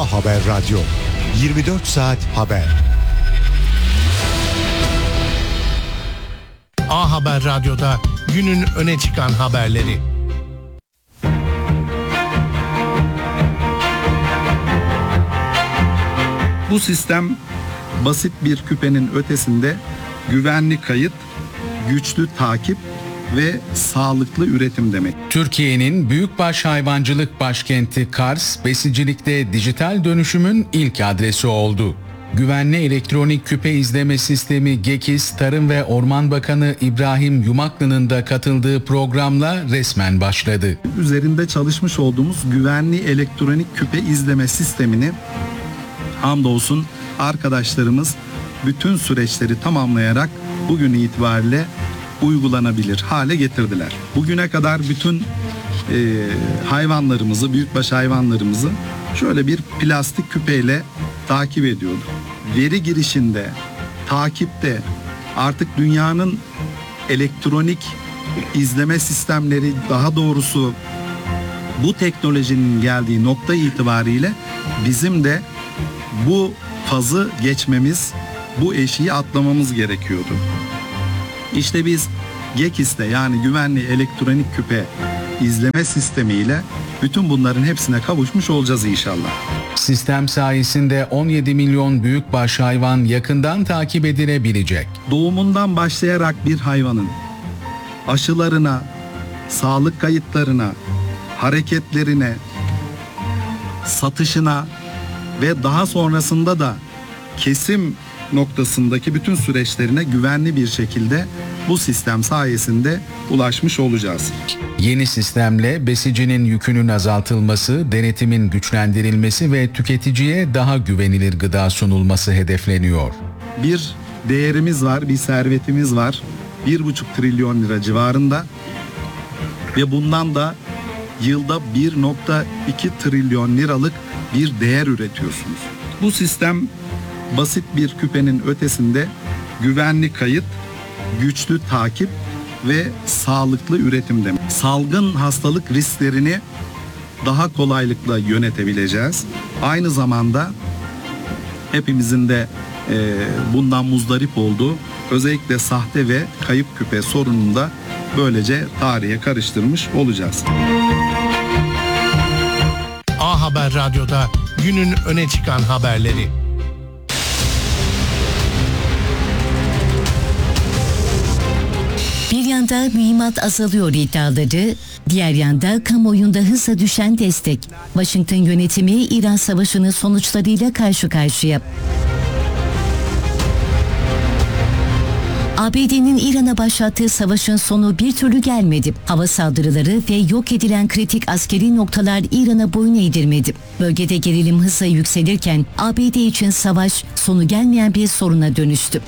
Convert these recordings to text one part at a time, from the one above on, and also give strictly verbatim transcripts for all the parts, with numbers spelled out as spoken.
A Haber Radyo, yirmi dört saat haber. A Haber Radyo'da günün öne çıkan haberleri. Bu sistem basit bir küpenin ötesinde güvenli kayıt, güçlü takip ve sağlıklı üretim demek. Türkiye'nin büyükbaş hayvancılık başkenti Kars, besicilikte dijital dönüşümün ilk adresi oldu. Güvenli elektronik küpe izleme sistemi Gekis, Tarım ve Orman Bakanı İbrahim Yumaklı'nın da katıldığı programla resmen başladı. Üzerinde çalışmış olduğumuz güvenli elektronik küpe izleme sistemini hamdolsun arkadaşlarımız bütün süreçleri tamamlayarak bugün itibariyle uygulanabilir hale getirdiler. Bugüne kadar bütün e, hayvanlarımızı, büyükbaş hayvanlarımızı şöyle bir plastik küpeyle takip ediyorduk. Veri girişinde, takipte artık dünyanın elektronik izleme sistemleri, daha doğrusu bu teknolojinin geldiği nokta itibariyle bizim de bu fazı geçmemiz, bu eşiği atlamamız gerekiyordu. İşte biz Gekis'te, yani güvenli elektronik küpe izleme sistemiyle bütün bunların hepsine kavuşmuş olacağız inşallah. Sistem sayesinde on yedi milyon büyükbaş hayvan yakından takip edilebilecek. Doğumundan başlayarak bir hayvanın aşılarına, sağlık kayıtlarına, hareketlerine, satışına ve daha sonrasında da kesim noktasındaki bütün süreçlerine güvenli bir şekilde bu sistem sayesinde ulaşmış olacağız. Yeni sistemle besicinin yükünün azaltılması, denetimin güçlendirilmesi ve tüketiciye daha güvenilir gıda sunulması hedefleniyor. Bir değerimiz var, bir servetimiz var. Bir buçuk trilyon lira civarında ve bundan da yılda bir nokta iki trilyon liralık bir değer üretiyorsunuz. Bu sistem basit bir küpenin ötesinde güvenli kayıt, güçlü takip ve sağlıklı üretim demek. Salgın hastalık risklerini daha kolaylıkla yönetebileceğiz. Aynı zamanda hepimizin de e, bundan muzdarip olduğu özellikle sahte ve kayıp küpe sorununu da böylece tarihe karıştırmış olacağız. A Haber Radyo'da günün öne çıkan haberleri. Bir yanda mühimmat azalıyor iddiaları, diğer yanda kamuoyunda hızla düşen destek. Washington yönetimi İran Savaşı'nın sonuçlarıyla karşı karşıya. A B D'nin İran'a başlattığı savaşın sonu bir türlü gelmedi. Hava saldırıları ve yok edilen kritik askeri noktalar İran'a boyun eğdirmedi. Bölgede gerilim hızla yükselirken A B D için savaş sonu gelmeyen bir soruna dönüştü.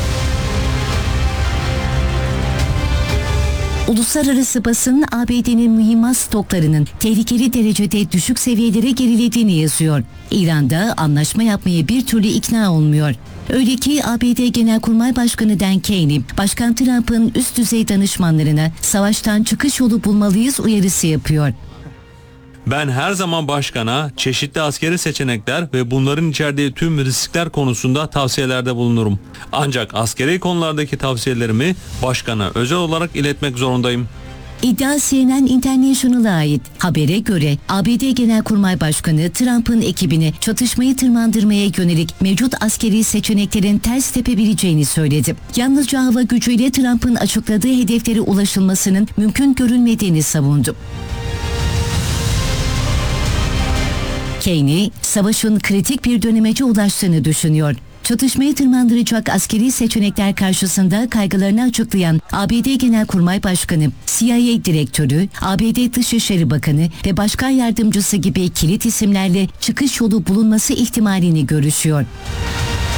Uluslararası basın A B D'nin mühimmat stoklarının tehlikeli derecede düşük seviyelere gerilediğini yazıyor. İran'da anlaşma yapmaya bir türlü ikna olmuyor. Öyle ki A B D Genelkurmay Başkanı Dan Kenney, Başkan Trump'ın üst düzey danışmanlarına savaştan çıkış yolu bulmalıyız uyarısı yapıyor. Ben her zaman başkana çeşitli askeri seçenekler ve bunların içerdiği tüm riskler konusunda tavsiyelerde bulunurum. Ancak askeri konulardaki tavsiyelerimi başkana özel olarak iletmek zorundayım. İddia C N N International'a ait. Habere göre A B D Genelkurmay Başkanı Trump'ın ekibine çatışmayı tırmandırmaya yönelik mevcut askeri seçeneklerin ters tepebileceğini söyledi. Yalnızca hava gücüyle Trump'ın açıkladığı hedeflere ulaşılmasının mümkün görünmediğini savundu. Kenney, savaşın kritik bir dönemece ulaştığını düşünüyor. Çatışmayı tırmandıracak askeri seçenekler karşısında kaygılarını açıklayan A B D Genelkurmay Başkanı, C I A Direktörü, A B D Dışişleri Bakanı ve Başkan Yardımcısı gibi kilit isimlerle çıkış yolu bulunması ihtimalini görüşüyor.